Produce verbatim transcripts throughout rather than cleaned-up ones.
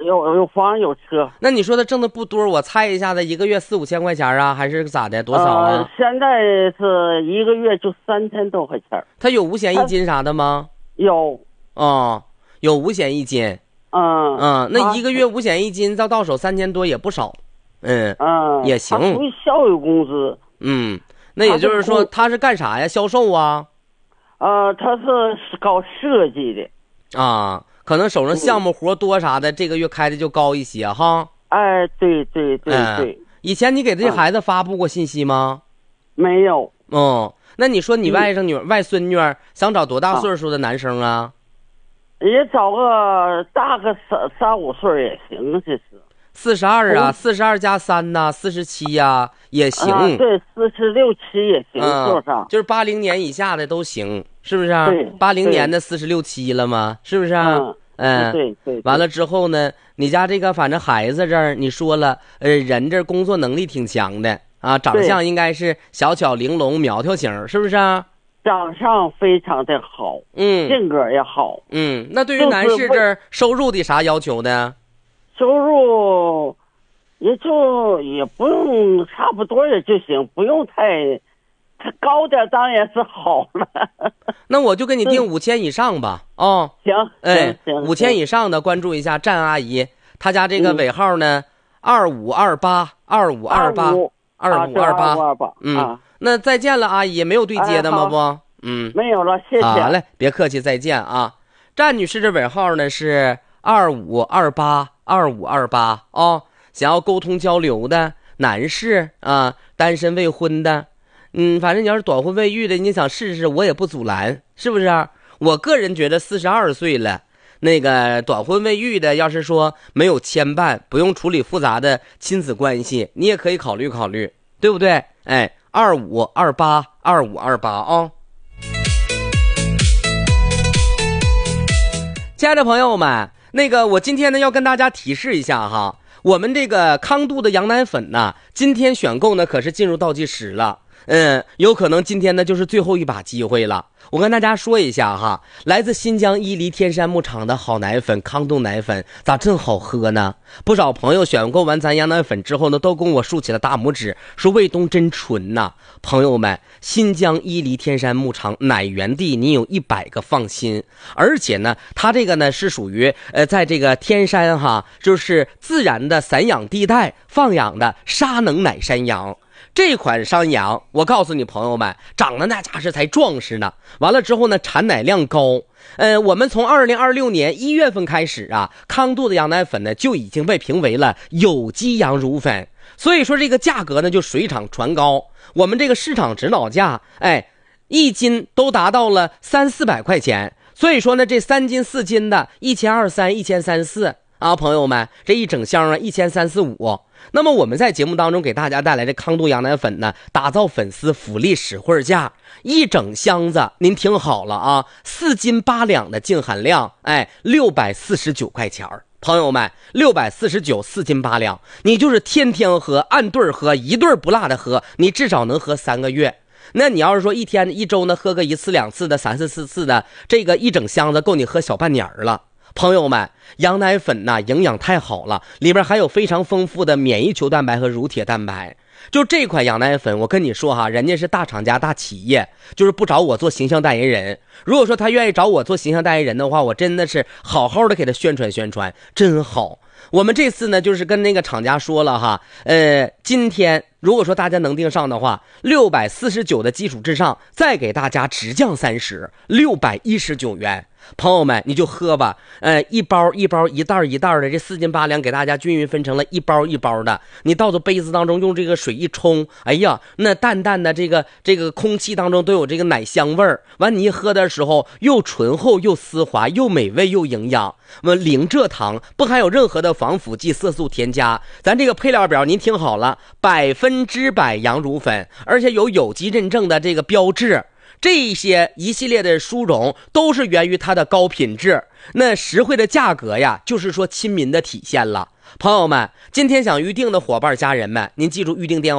有有房有车。 那你说他挣的不多，我猜一下子，一个月四五千块钱啊，还是咋的？多少啊？ 呃、现在是一个月就三千多块钱。 他有五险一金啥的吗？ 有。 哦，有五险一金。 嗯嗯，那一个月五险一金到到手三千多也不少。嗯嗯， 也行。 他属于校友工资。 嗯，那也就是说他是干啥呀？销售啊？ 呃，他是搞设计的。 啊，可能手上项目活多啥的，嗯、这个月开的就高一些哈。 哎，对对对对。 嗯、以前你给这孩子发布过信息吗？ 嗯、没有。 哦，那你说你外甥女、嗯、外孙女想找多大岁数的男生啊？ 也找个大个三三五岁也行，这是。 四十二啊，四十二加三呐，四十七呀也行。 啊、对，四十六七也行，多少、 嗯？就是八零年以下的都行，是不是、啊？ 对， 八零年的四十六七了吗？是不是、啊？ 嗯， 嗯对 对, 对。 完了之后呢，你家这个反正孩子这儿你说了，呃，人这工作能力挺强的啊，长相应该是小巧玲珑苗条型，是不是啊？ 长相非常的好， 嗯， 性格也好， 嗯。那对于男士这儿收入的啥要求呢？ 收入也就也不用，差不多也就行，不用太太高点，当然是好了。 那我就给你定五千以上吧，哦， 行， 哎， 行， 五千以上的关注一下战阿姨，她家这个尾号呢，二五二八二五二八二五二八，嗯，那再见了，阿姨，没有对接的吗？不，嗯， 没有了，谢谢。 好嘞，别客气，再见啊。战女士这尾号呢是二五二八二五二八哦，想要沟通交流的男士啊，单身未婚的，嗯，反正你要是短婚未育的，你想试试我也不阻拦，是不是、啊？我个人觉得四十二岁了，那个短婚未育的，要是说没有牵绊，不用处理复杂的亲子关系，你也可以考虑考虑，对不对？哎，二五二八二五二八啊。亲爱的朋友们，那个我今天呢要跟大家提示一下哈，我们这个康度的羊奶粉呢，今天选购呢可是进入倒计时了，嗯，有可能今天呢就是最后一把机会了。我跟大家说一下哈，来自新疆伊犁天山牧场的好奶粉康度奶粉咋真好喝呢？不少朋友选购完咱羊奶粉之后呢，都跟我竖起了大拇指，说味东真纯呐、啊。朋友们，新疆伊犁天山牧场奶源地你有一百个放心，而且呢，它这个呢是属于呃在这个天山哈，就是自然的散养地带放养的沙能奶山羊。这款山羊，我告诉你朋友们，长得那家是才壮实呢。完了之后呢，产奶量高。呃，我们从二零二六年一月份开始啊，康度的羊奶粉呢就已经被评为了有机羊乳粉，所以说这个价格呢就水涨船高。我们这个市场指导价，哎，一斤都达到了三四百块钱。所以说呢，这三斤四斤的，一千二三，一千三四啊，朋友们，这一整箱啊，一千三四五。那么我们在节目当中给大家带来这康度羊奶粉呢，打造粉丝福利实惠价，一整箱子，您听好了啊，四斤八两的净含量，哎，六百四十九块钱儿。朋友们，六百四十九四斤八两，你就是天天喝，按对喝，一对不落的喝，你至少能喝三个月。那你要是说一天一周呢，喝个一次两次的，三次四次的，这个一整箱子够你喝小半年了。朋友们，羊奶粉呐、啊，营养太好了，里边还有非常丰富的免疫球蛋白和乳铁蛋白。就这款羊奶粉，我跟你说哈，人家是大厂家大企业，就是不找我做形象代言人。如果说他愿意找我做形象代言人的话，我真的是好好的给他宣传宣传，真好。我们这次呢，就是跟那个厂家说了哈，呃，今天如果说大家能订上的话，六百四十九的基础之上，再给大家直降三十，六百一十九元。朋友们，你就喝吧，呃，一包一包，一袋一袋的，这四斤八两给大家均匀分成了一包一包的。你倒到杯子当中，用这个水一冲，哎呀，那淡淡的这个这个空气当中都有这个奶香味儿。完，你一喝的时候，又醇厚又丝滑，又美味又营养。那么零蔗糖，不含有任何的防腐剂、色素添加。咱这个配料表您听好了，百分之百羊乳粉，而且有有机认证的这个标志。这些一系列的殊荣都是源于它的高品质，那实惠的价格呀，就是说亲民的体现了。朋友们，今天想预定的伙伴家人们，您记住预定电话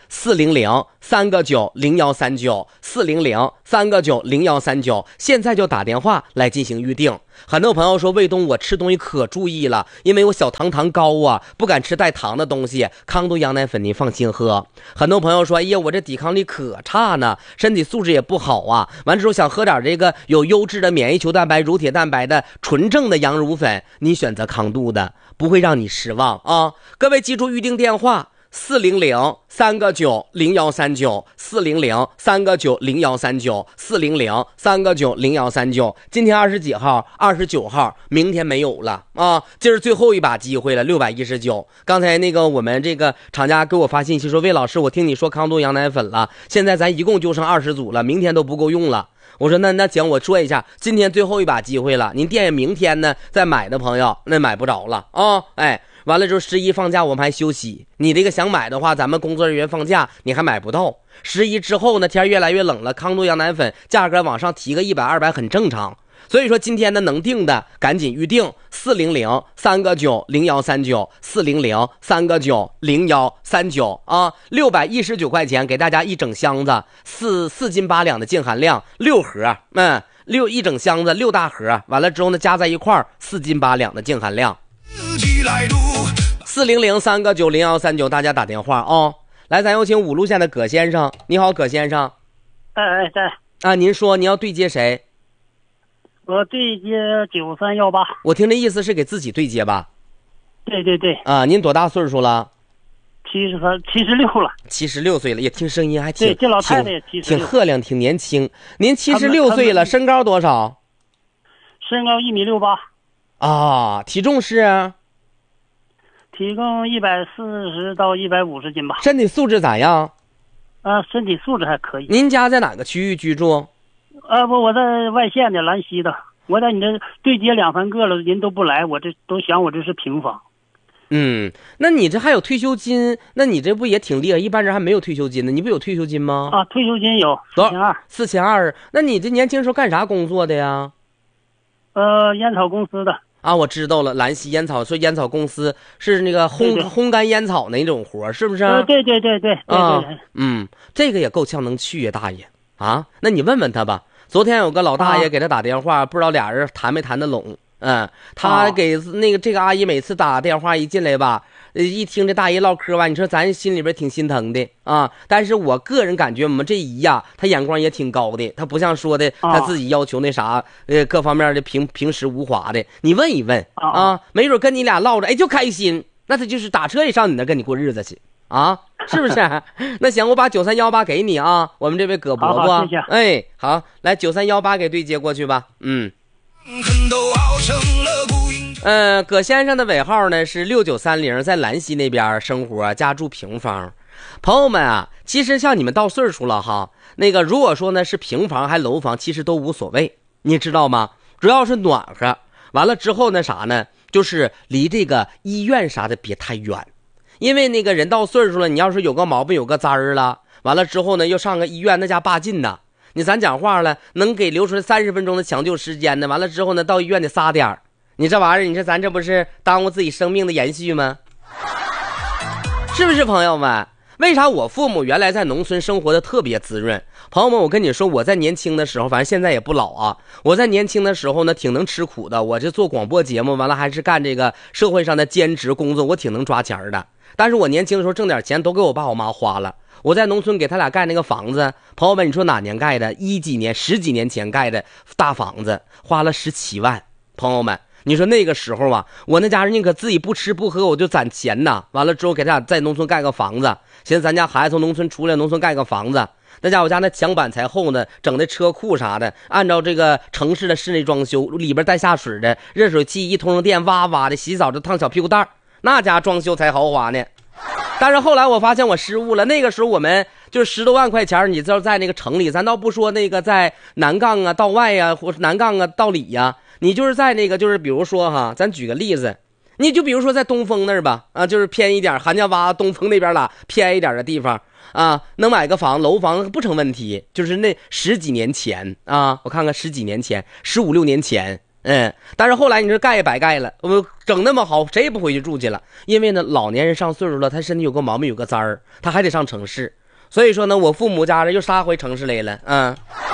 四零零三个九零幺三九，四零零三个九零幺三九，现在就打电话来进行预定。很多朋友说，卫东我吃东西可注意了，因为我小糖糖高啊，不敢吃带糖的东西。康都羊奶粉您放心喝。很多朋友说，哎呀，我这抵抗力可差呢，身体素质也不好啊，完之后想喝点这个有优质的免疫球蛋白、乳铁蛋白的纯正的羊乳粉，你选择康都的，不会让你失望啊。各位记住预定电话四零零三个九零幺三九，四零零三个九零幺三九，四零零三个九零幺三九。今天二十几号？二十九号，明天没有了啊！这是最后一把机会了，六百一十九。刚才那个我们这个厂家给我发信息说，魏老师，我听你说康都羊奶粉了，现在咱一共就剩二十组了，明天都不够用了。我说那那行，我说一下，今天最后一把机会了，您店明天呢再买的朋友那买不着了啊！哎。完了之后十一放假我们还休息，你这个想买的话，咱们工作人员放假你还买不到。十一之后呢，天越来越冷了，康都羊奶粉价格往上提个一百二百很正常。所以说今天呢能定的赶紧预定四零零三个九零幺三九，四零零三个九零幺三九啊，六百一十九块钱给大家一整箱子，四四斤八两的净含量，六盒，嗯，六一整箱子六大盒，完了之后呢加在一块儿四斤八两的净含量。四零零三个九零幺三九，大家打电话啊、哦！来，咱有请五路线的葛先生。你好，葛先生。 哎哎在啊，您说您要对接谁？ 我对接九三幺八。 我听这意思是给自己对接吧？ 对对对。 啊，您多大岁数了？ 七十三，七十六了。 七十六岁了，也听声音还挺对，这老太太也七十六， 挺赫亮，挺年轻。您七十六岁了，身高多少？ 身高一米六八。 啊，体重是？ 体重一百四十到一百五十斤吧。 身体素质咋样？ 啊，身体素质还可以。 您家在哪个区域居住？ 啊不，我在外县的兰溪的。我在你这对接两三个了，人都不来，我这都想我这是平房。 嗯，那你这还有退休金？那你这不也挺厉害？一般人还没有退休金呢，你不有退休金吗？ 啊，退休金有四千二。 四千二。那你这年轻时候干啥工作的呀？ 呃，烟草公司的。 啊，我知道了，兰溪烟草，说烟草公司是那个烘对对烘干烟草那种活，是不是？ 呃，对对对对对啊对， 嗯，这个也够呛能去呀，大爷啊！那你问问他吧。昨天有个老大爷啊给他打电话，不知道俩人谈没谈得拢。嗯，他给那个这个阿姨每次打电话一进来吧，呃，一听这大爷唠嗑吧，你说咱心里边挺心疼的啊。但是我个人感觉我们这姨呀，她眼光也挺高的，她不像说的她自己要求那啥，呃，各方面的平平时无华的。你问一问啊，没准跟你俩唠着，哎，就开心，那他就是打车也上你那跟你过日子去啊，是不是？那行，我把九三幺八给你啊，我们这位葛伯伯， 好好谢谢哎，好，来九三幺八给对接过去吧，嗯。呃，葛先生的尾号呢是六九三零，在兰溪那边生活，家住平房。朋友们啊，其实像你们到岁数了哈，那个如果说呢是平房还楼房，其实都无所谓，你知道吗？主要是暖和。完了之后呢啥呢，就是离这个医院啥的别太远，因为那个人到岁数了，你要是有个毛病有个灾儿了，完了之后呢又上个医院，那家霸劲呐。你咱讲话了，能给留出三十分钟的抢救时间呢，完了之后呢到医院得仨点儿，你这玩意儿，你说咱这不是耽误自己生命的延续吗？是不是朋友们？为啥我父母原来在农村生活的特别滋润？朋友们，我跟你说，我在年轻的时候，反正现在也不老啊，我在年轻的时候呢挺能吃苦的，我这做广播节目，完了还是干这个社会上的兼职工作，我挺能抓钱的。但是我年轻的时候挣点钱都给我爸我妈花了。我在农村给他俩盖那个房子，朋友们，你说哪年盖的？一几年，十几年前盖的大房子，花了十七万。朋友们，你说那个时候啊，我那家人宁可自己不吃不喝，我就攒钱呐。完了之后给他俩在农村盖个房子，现在咱家孩子从农村出来，农村盖个房子，那家我家那墙板才厚呢，整的车库啥的，按照这个城市的室内装修，里边带下水的，热水器一通上电，哇哇的洗澡就烫小屁股蛋儿，那家装修才豪华呢。但是后来我发现我失误了，那个时候我们就是十多万块钱，你知道在那个城里，咱倒不说那个在南杠啊到外啊，或是南杠啊到里呀、啊，你就是在那个就是比如说哈，咱举个例子，你就比如说在东风那儿吧，啊，就是偏一点，韩家洼东风那边啦，偏一点的地方啊，能买个房楼房不成问题。就是那十几年前啊，我看看十几年前，十五六年前。嗯，但是后来你这盖也白盖了，我整那么好，谁也不回去住去了。因为呢，老年人上岁数了，他身体有个毛病，有个灾儿，他还得上城市。 所以说呢，我父母家人又杀回城市来了。嗯，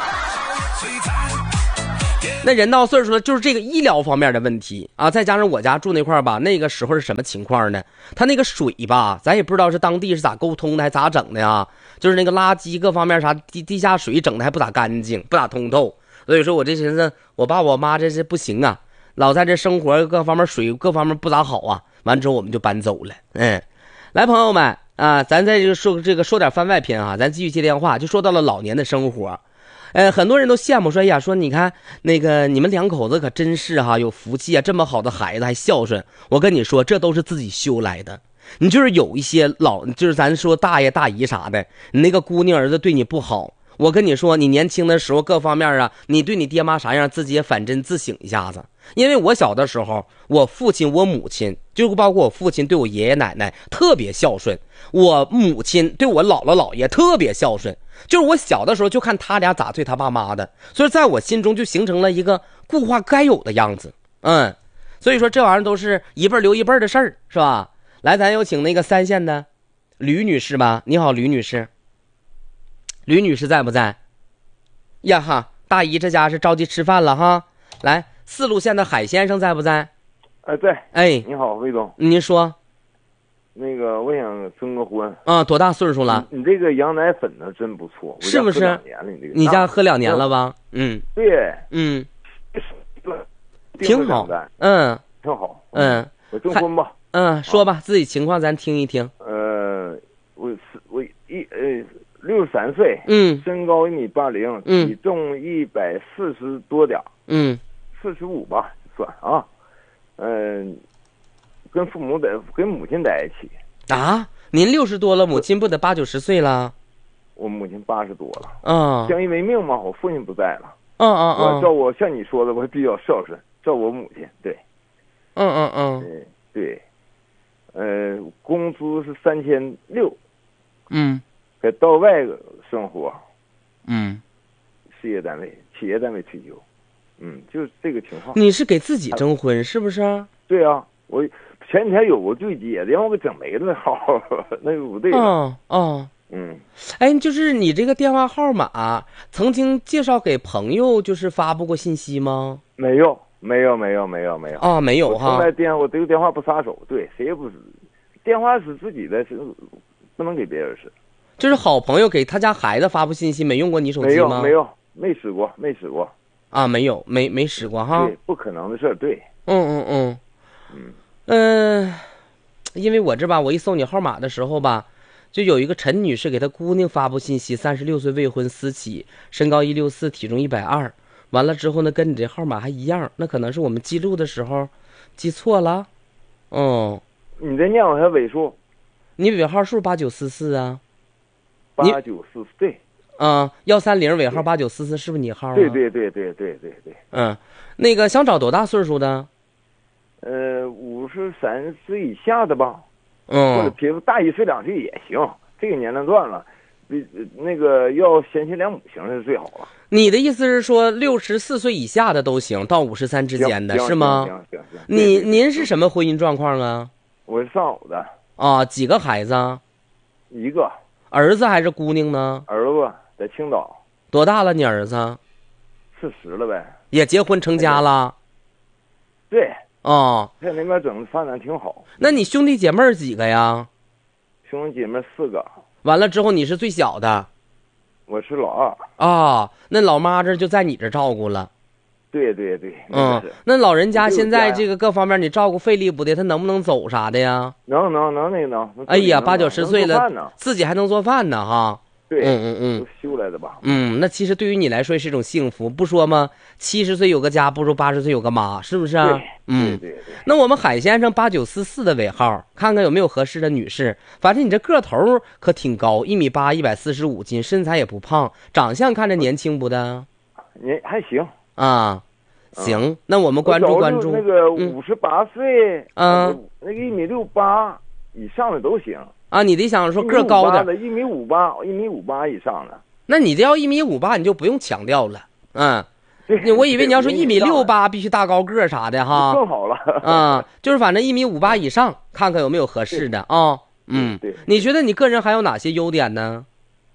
那人到岁数了，就是这个医疗方面的问题啊，再加上我家住那块儿吧，那个时候是什么情况呢？他那个水吧，咱也不知道是当地是咋沟通的，还咋整的呀？就是那个垃圾各方面啥地地下水整的还不咋干净，不咋通透。所以说我这寻思，我爸我妈这是不行啊，老在这生活各方面水各方面不咋好啊。完之后我们就搬走了。嗯，来朋友们啊，咱再这个说这个说点番外篇啊，咱继续接电话，就说到了老年的生活。呃，很多人都羡慕说，哎呀，说你看那个你们两口子可真是哈、啊、有福气啊，这么好的孩子还孝顺。我跟你说，这都是自己修来的。你就是有一些老，就是咱说大爷大姨啥的，你那个姑娘儿子对你不好，我跟你说，你年轻的时候各方面啊，你对你爹妈啥样，自己也反侦自省一下子。因为我小的时候，我父亲我母亲就包括我父亲对我爷爷奶奶特别孝顺，我母亲对我姥姥姥爷特别孝顺，就是我小的时候就看他俩咋对他爸妈的，所以在我心中就形成了一个固化该有的样子。嗯，所以说这玩意儿都是一辈留一辈的事儿，是吧？来，咱有请那个三线的吕女士吧。你好，吕女士。吕女士在不在？呀哈，大姨这家是着急吃饭了哈。来，四路线的海先生在不在？ 哎，在。 哎， 你好，魏总。 您说。 那个，我想征个婚。 啊，多大岁数了？ 你, 你这个羊奶粉呢，真不错。 是不是？ 两年了，你这个。 你家喝两年了吧？嗯。 对。 嗯。挺好。嗯。 挺好。 嗯。 我征婚吧。 嗯，说吧，自己情况咱听一听。 呃，我我一呃六十三岁， 嗯， 身高一米八零， 嗯， 体重一百四十多点， 嗯， 四十五吧算啊，嗯、呃，跟父母在跟母亲在一起。 啊，您六十多了，母亲不得八九十岁了？ 我母亲八十多了。 啊， 相依为命嘛，我父亲不在了。 嗯嗯嗯， 我照我像你说的，我比较孝顺，照我母亲。对。 嗯嗯嗯。 对对。呃，工资是三千六， 嗯， 在道外生活， 嗯， 事业单位、企业单位退休，嗯，就是这个情况。 你是给自己征婚是不是？ 对啊，我前几天有个对接的，让我给整没了号，那个不对了。 哦哦， 嗯， 哎，就是你这个电话号码曾经介绍给朋友，就是发布过信息吗？ 没有。没有没有没有没有啊，没有哈。 从来电我这个电话不撒手，对谁也不是，电话是自己的，是不能给别人使。 就是好朋友给他家孩子发布信息，没用过你手机吗？ 没有没有，没使过没使过。 啊，没有没没使过哈。 对，不可能的事儿，对。 嗯嗯嗯嗯嗯、呃，因为我这吧，我一搜你号码的时候吧，就有一个陈女士给她姑娘发布信息，三十六岁未婚私企，身高一六四，体重一百二。完了之后呢，跟你这号码还一样，那可能是我们记录的时候记错了。哦， 你再念我下尾数， 你尾号数八九四四啊？ 八九四四对。 啊，幺三零尾号八九四四是不是你号啊？ 对对对对对对对。 嗯，那个想找多大岁数的？ 呃，五十三岁以下的吧。 嗯， 或者比如大一岁两岁也行，这个年龄段了，比那个要贤妻良母型是最好了。 你的意思是说，六十四岁以下的都行，到五十三之间的是吗？ 行行行。 你您是什么婚姻状况啊？ 我是上偶的。 啊，几个孩子？ 一个。 儿子还是姑娘呢？ 儿子在青岛。 多大了？你儿子？ 四十了呗。 也结婚成家了？ 对。 哦， 在那边整的发展挺好。 那你兄弟姐妹几个呀？ 兄弟姐妹四个。 完了之后你是最小的？ 我是老二。 啊，那老妈这就在你这照顾了。 对对对。 嗯，那老人家现在这个各方面你照顾费力不的，他能不能走啥的呀？ 能能能那个能。 哎呀，八九十岁了，自己还能做饭呢哈。 对， 嗯嗯嗯， 都修来的吧？ 嗯，那其实对于你来说是一种幸福，不说吗？七十岁有个家，不如八十岁有个妈，是不是啊？ 嗯，对对对。 那我们海先生八九四四的尾号，看看有没有合适的女士。反正你这个头可挺高，一米八，一百四十五斤，身材也不胖，长相看着年轻不的？ 年还行啊，行，嗯、那我们关注关注那个五十八岁， 嗯、 呃，那个一米六八以上的都行。 啊，你得想说个高的，一米五八，一米五八以上的。 那你这要一米五八，你就不用强调了，嗯。我以为你要说一米六八必须大高个啥的哈， 更好了。 啊、嗯，就是反正一米五八以上，看看有没有合适的啊。嗯， 对。 你觉得你个人还有哪些优点呢？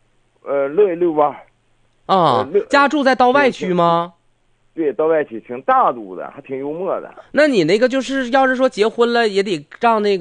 呃，乐意六八。 啊， 呃家住在道外区吗？ 对，道外区挺大度的，还挺幽默的。 那你那个就是，要是说结婚了，也得让那个。